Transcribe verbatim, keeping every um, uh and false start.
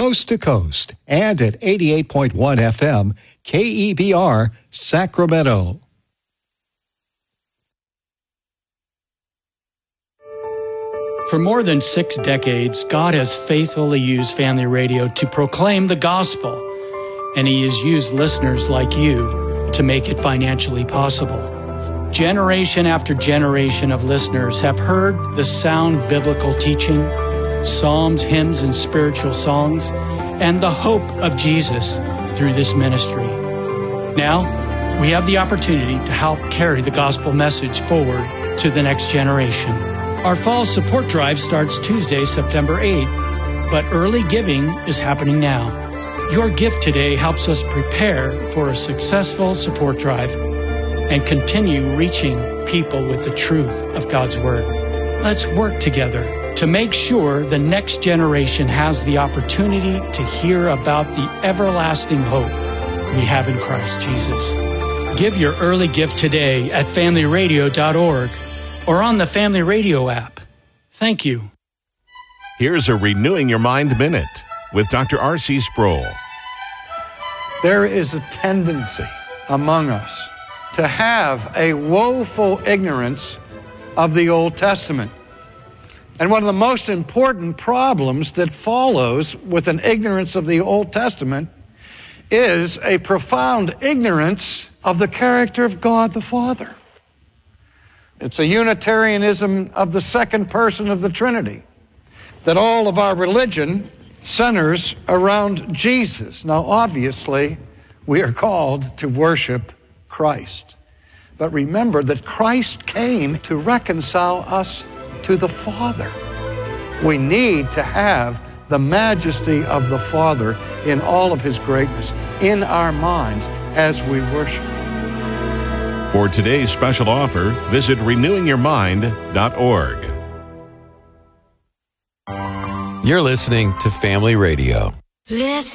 coast to coast, and at eighty-eight point one F M, K E B R, Sacramento. For more than six decades, God has faithfully used Family Radio to proclaim the gospel, and He has used listeners like you to make it financially possible. Generation after generation of listeners have heard the sound biblical teaching, psalms, hymns, and spiritual songs, and the hope of Jesus through this ministry. Now, we have the opportunity to help carry the gospel message forward to the next generation. Our fall support drive starts Tuesday, September eighth, but early giving is happening now. Your gift today helps us prepare for a successful support drive and continue reaching people with the truth of God's Word. Let's work together to make sure the next generation has the opportunity to hear about the everlasting hope we have in Christ Jesus. Give your early gift today at family radio dot org or on the Family Radio app. Thank you. Here's a Renewing Your Mind Minute with Doctor R C Sproul. There is a tendency among us to have a woeful ignorance of the Old Testament. And one of the most important problems that follows with an ignorance of the Old Testament is a profound ignorance of the character of God the Father. It's a Unitarianism of the second person of the Trinity, that all of our religion centers around Jesus. Now, obviously, we are called to worship Christ. But remember that Christ came to reconcile us to the Father. We need to have the majesty of the Father in all of His greatness in our minds as we worship. For today's special offer, visit renewing your mind dot org. You're listening to Family Radio. Listen.